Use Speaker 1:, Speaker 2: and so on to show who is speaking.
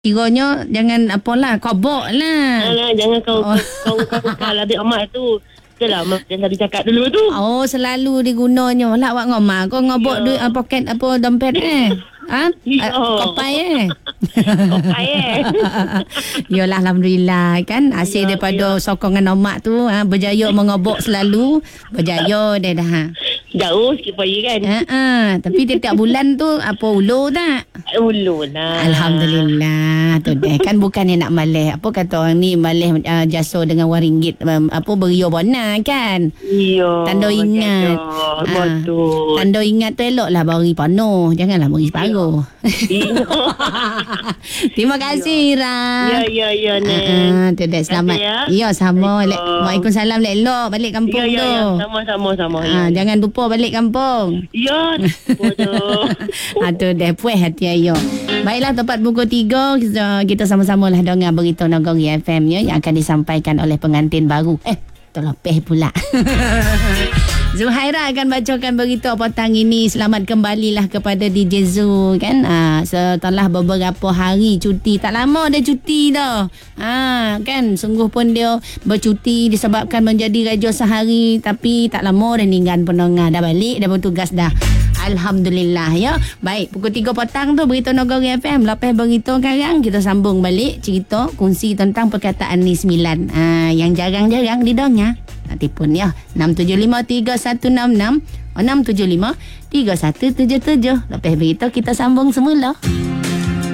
Speaker 1: Kiranya jangan apalah, kobok lah.
Speaker 2: Jangan kau kalau adik Amat tu. Itulah yang tadi cakap dulu tu.
Speaker 1: Oh, selalu digunanya. Lah awak ngomong kau ngobok duit poket apa dompet kopai
Speaker 2: Kopai
Speaker 1: Yalah, alhamdulillah kan hasil daripada sokongan omak tu berjaya mengobok selalu, berjaya dia dah.
Speaker 2: Jauh sikit pagi kan.
Speaker 1: Tapi tiap bulan tu apa ulur tak?
Speaker 2: Ulur lah.
Speaker 1: Alhamdulillah tu deh. Kan bukannya nak malih. Apa kata orang ni malih jasa dengan RM1 apa beria bona kan?
Speaker 2: Iya.
Speaker 1: Tanda ingat.
Speaker 2: Betul.
Speaker 1: Tanda ingat tu eloklah beri penuh. Janganlah beri separuh. Terima kasih Ira.
Speaker 2: Ya Nen.
Speaker 1: Tu deh, selamat. Ya sama. Waalaikumsalam elok balik kampung tu.
Speaker 2: Ya, sama-sama.
Speaker 1: Jangan lupa balik kampung.
Speaker 2: Ya, bodoh.
Speaker 1: Tu deh, puas hati ayo. Baiklah, tepat pukul 3 kita sama-sama lah dengar berita Nagari FM yang akan disampaikan oleh pengantin baru. Terlepih pula. Zuhaira akan bacakan berita petang ini. Selamat kembalilah kepada DJ Zu kan. Setelah beberapa hari cuti, tak lama dia cuti dah. Kan sungguh pun dia bercuti disebabkan menjadi raja sehari, tapi tak lama dah ninggan pendengar, dah balik, dah bertugas dah. Alhamdulillah ya. Baik, pukul 3 petang tu berita Nagari FM. Lepas berita sekarang kita sambung balik cerita kongsi tentang perkataan ni 9 yang jarang-jarang didengar. Nanti pun ya 6753166 6753177. Lepas berita kita sambung semula.